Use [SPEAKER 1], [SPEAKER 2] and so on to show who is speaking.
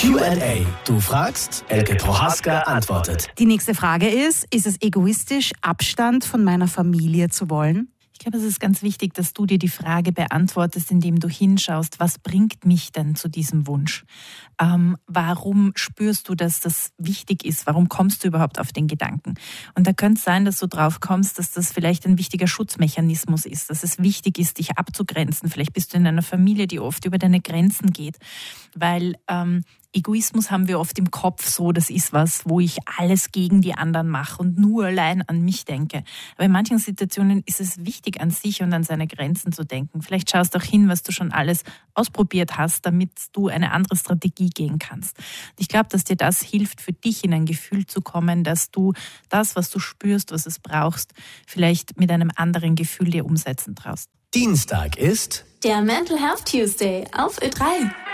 [SPEAKER 1] Q&A. Du fragst, Elke Prohaska antwortet.
[SPEAKER 2] Die nächste Frage ist es egoistisch, Abstand von meiner Familie zu wollen?
[SPEAKER 3] Ich glaube, es ist ganz wichtig, dass du dir die Frage beantwortest, indem du hinschaust, was bringt mich denn zu diesem Wunsch? Warum spürst du, dass das wichtig ist? Warum kommst du überhaupt auf den Gedanken? Und da könnte es sein, dass du drauf kommst, dass das vielleicht ein wichtiger Schutzmechanismus ist, dass es wichtig ist, dich abzugrenzen. Vielleicht bist du in einer Familie, die oft über deine Grenzen geht, weil Egoismus haben wir oft im Kopf so, das ist was, wo ich alles gegen die anderen mache und nur allein an mich denke. Aber in manchen Situationen ist es wichtig, an sich und an seine Grenzen zu denken. Vielleicht schaust du auch hin, was du schon alles ausprobiert hast, damit du eine andere Strategie gehen kannst. Ich glaube, dass dir das hilft, für dich in ein Gefühl zu kommen, dass du das, was du spürst, was es brauchst, vielleicht mit einem anderen Gefühl dir umsetzen traust.
[SPEAKER 1] Dienstag ist
[SPEAKER 4] der Mental Health Tuesday auf Ö3.